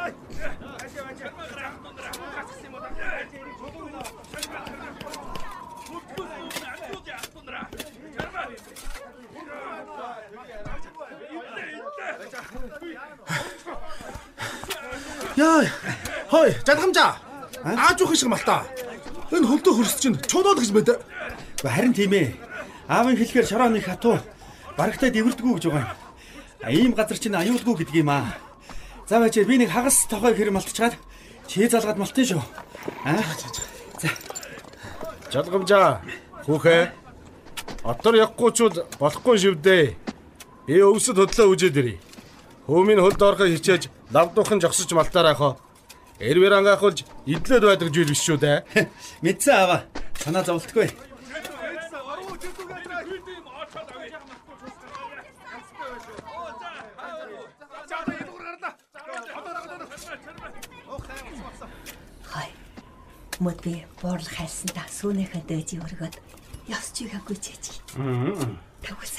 Яа. Хой, жадгамжаа. Аажуухан шиг малтаа. Энэ хөлдөө хөрс чинь чудаад гэж мэд. Харин тийм ээ. Аавын хэлэхээр шорооны хатуу барагтай дэвэрдэггүй гэж байгаа юм. Ийм газар чинь аюулгүй гэдэг юм аа. За бачаа би нэг хагас тохой хэр малтчихад чи залгаад малтын шүү. За. Жадгамжаа. Хүүхээ. Отор явахгүйчүүд болохгүй шивдээ. Би өвсөд хөдлөө үжээд ирье. Хөөмийн хөлд орохыг хичээж лавдуухан жогсож малтаараа хоо. Эрвэр ангаахулж идлээд байдаг зүйл биш шүү дээ. Мэдсэн аваа. Санаа зовлтгүй. Хай. Мод би буурлах хайлсандаа сүүнийхээ дээжийг өргөд ёс чигээгүй чийж. Тэгвэл